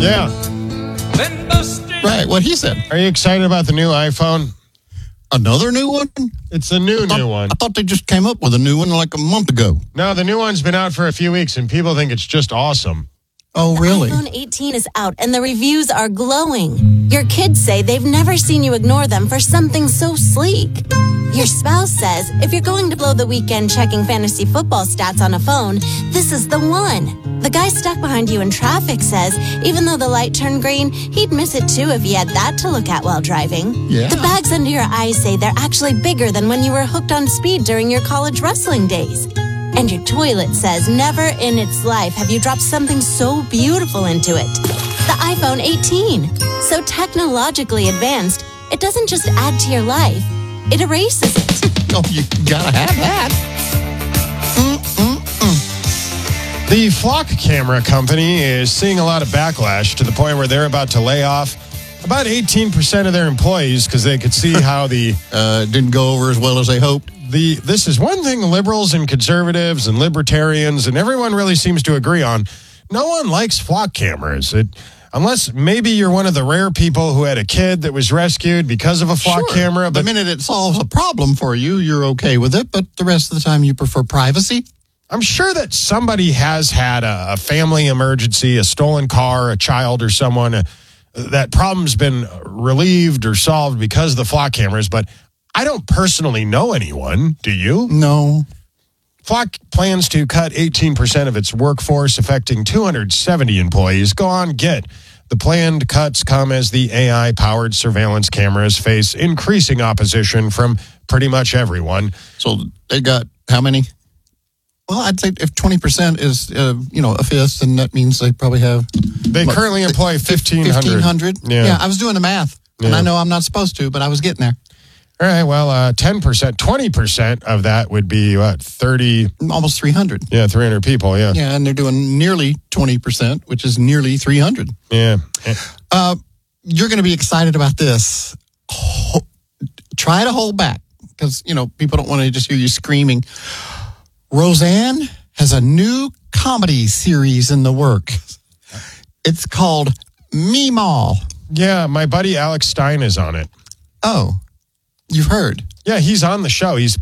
Yeah. Right, what he said. Are you excited about the new iPhone? Another new one? It's a new one. I thought they just came up with a new one like a month ago. No, the new one's been out for a few weeks, and people think it's just awesome. Oh, really? The iPhone 18 is out, and the reviews are glowing. Your kids say they've never seen you ignore them for something so sleek. Your spouse says if you're going to blow the weekend checking fantasy football stats on a phone, this is the one. The guy stuck behind you in traffic says even though the light turned green, he'd miss it too if he had that to look at while driving. Yeah. The bags under your eyes say they're actually bigger than when you were hooked on speed during your college wrestling days. And your toilet says never in its life have you dropped something so beautiful into it. The iPhone 18. So technologically advanced, it doesn't just add to your life, it erases it. Oh, you gotta have that. The Flock Camera Company is seeing a lot of backlash to the point where they're about to lay off about 18% of their employees because they could see how the... didn't go over as well as they hoped. This is one thing liberals and conservatives and libertarians and everyone really seems to agree on. No one likes flock cameras. Unless maybe you're one of the rare people who had a kid that was rescued because of a flock camera. But the minute it solves a problem for you, you're okay with it. But the rest of the time, you prefer privacy. I'm sure that somebody has had a family emergency, a stolen car, a child or someone. That problem's been relieved or solved because of the flock cameras. But I don't personally know anyone. Do you? No. Flock plans to cut 18% of its workforce, affecting 270 employees. Go on, get. The planned cuts come as the AI-powered surveillance cameras face increasing opposition from pretty much everyone. So they got how many? Well, I'd say if 20% is, a fifth, then that means they probably have... They currently employ 1,500. 1,500? Yeah, I was doing the math. And Yeah. I know I'm not supposed to, but I was getting there. All right, well, 10%, 20% of that would be, 30... Almost 300. Yeah, 300 people, yeah. Yeah, and they're doing nearly 20%, which is nearly 300. Yeah. You're going to be excited about this. Try to hold back because, people don't want to just hear you screaming. Roseanne has a new comedy series in the works. It's called Meemaw. Yeah, my buddy Alex Stein is on it. Oh, you've heard. Yeah, he's on the show. He's